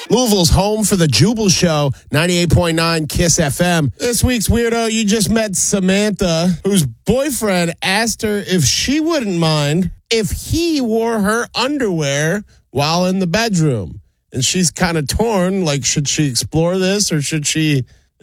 Louisville's home for the Jubal Show, 98.9 KISS FM. This week's weirdo, you just met Samantha, whose boyfriend asked her if she wouldn't mind if he wore her underwear while in the bedroom. And she's kind of torn, like, should she explore this or should she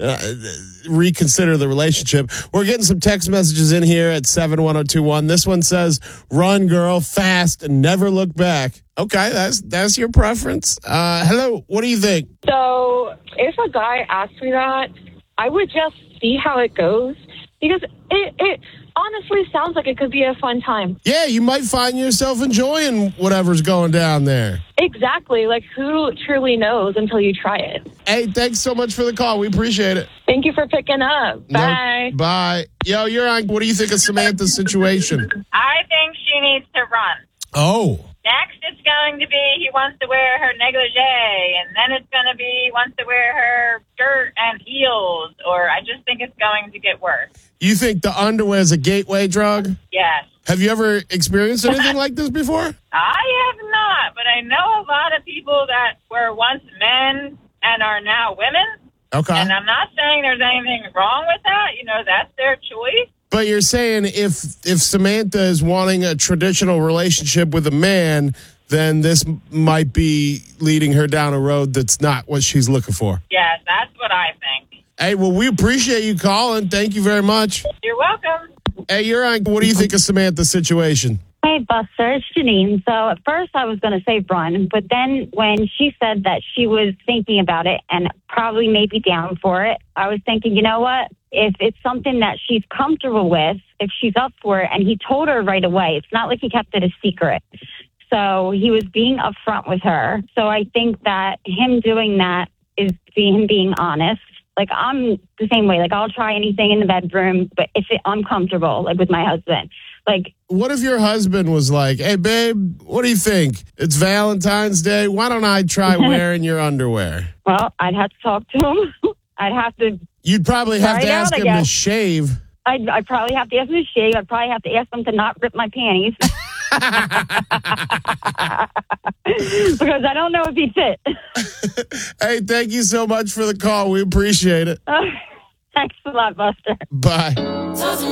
reconsider the relationship? We're getting some text messages in here at 71021. This one says, run, girl, fast, and never look back. Okay, that's your preference. Hello, what do you think? So if a guy asked me that, I would just see how it goes because it honestly sounds like it could be a fun time. Yeah, you might find yourself enjoying whatever's going down there. Exactly. Like, who truly knows until you try it? Hey, thanks so much for the call. We appreciate it. Thank you for picking up. Bye. Bye. Yo, you're on. What do you think of Samantha's situation? I think she needs to run. Oh. Next, it's going to be he wants to wear her negligee, and then it's going to be he wants to wear her skirt and heels, or I just think it's going to get worse. You think the underwear is a gateway drug? Yes. Have you ever experienced anything like this before? I have not, but I know a lot of people that were once men and are now women. Okay. And I'm not saying there's anything wrong with that. You know, that's their choice. But you're saying if Samantha is wanting a traditional relationship with a man, then this might be leading her down a road that's not what she's looking for. Yes, that's what I think. Hey, well, we appreciate you calling. Thank you very much. You're welcome. Hey, you're on. What do you think of Samantha's situation? Hey, Buster, it's Janine. So at first I was going to say run, but then when she said that she was thinking about it and probably maybe down for it, I was thinking, you know what? If it's something that she's comfortable with, if she's up for it, and he told her right away, it's not like he kept it a secret. So he was being upfront with her. So I think that him doing that is him being honest. Like, I'm the same way. Like, I'll try anything in the bedroom, but if I'm comfortable, like with my husband. Like, what if your husband was like, hey, babe, what do you think? It's Valentine's Day. Why don't I try wearing your underwear? Well, I'd have to talk to him. I'd have to. You'd probably have to ask him to shave. I'd probably have to ask him to shave. I'd probably have to ask him to not rip my panties. Because I don't know if he fit. Hey, thank you so much for the call. We appreciate it. Thanks a lot, Buster. Bye.